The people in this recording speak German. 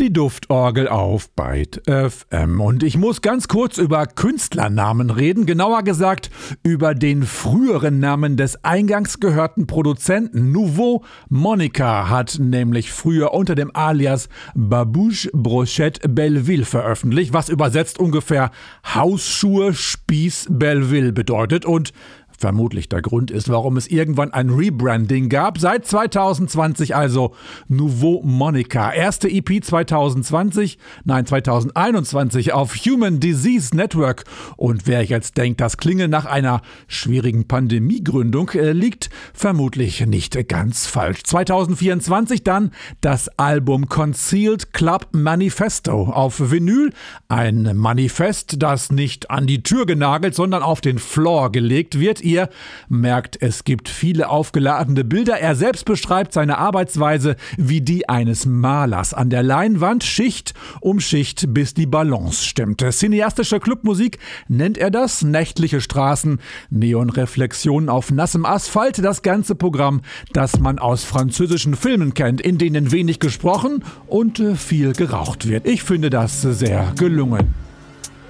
Die Duftorgel auf Byte FM. Und ich muss ganz kurz über Künstlernamen reden, genauer gesagt über den früheren Namen des eingangs gehörten Produzenten. Nouveau Monica hat nämlich früher unter dem Alias Babouche Brochette Belleville veröffentlicht, was übersetzt ungefähr Hausschuhe Spieß Belleville bedeutet und vermutlich der Grund ist, warum es irgendwann ein Rebranding gab. Seit 2020 also Nouveau Monica. Erste EP 2021 auf Human Disease Network. Und wer jetzt denkt, das klinge nach einer schwierigen Pandemiegründung, liegt vermutlich nicht ganz falsch. 2024 dann das Album Concealed Club Manifesto auf Vinyl. Ein Manifest, das nicht an die Tür genagelt, sondern auf den Floor gelegt wird. Ihr merkt, es gibt viele aufgeladene Bilder. Er selbst beschreibt seine Arbeitsweise wie die eines Malers an der Leinwand, Schicht um Schicht, bis die Balance stimmt. Cineastische Clubmusik nennt er das, nächtliche Straßen, Neonreflexionen auf nassem Asphalt, das ganze Programm, das man aus französischen Filmen kennt, in denen wenig gesprochen und viel geraucht wird. Ich finde das sehr gelungen.